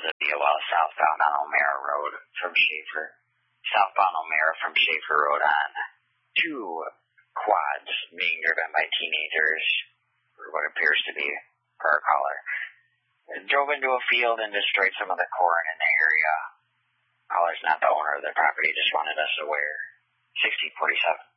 well, southbound on O'Mara Road from Schaefer. Southbound O'Mara from Schaefer Road on 2 quads being driven by teenagers, or what appears to be per our caller. It drove into a field and destroyed some of the corn in the area. Caller's not the owner of the property, just wanted us aware. 1647.